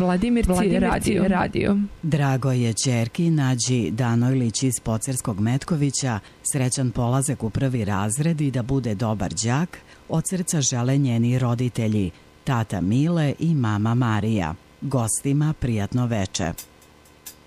Vladimirci radio. Drago je ćerki Nađi Danojlić iz Pocerskog Metkovića srećan polazak u 1. razred i da bude dobar đak, od srca žele njeni roditelji, tata Mile i mama Marija. Gostima prijatno veče.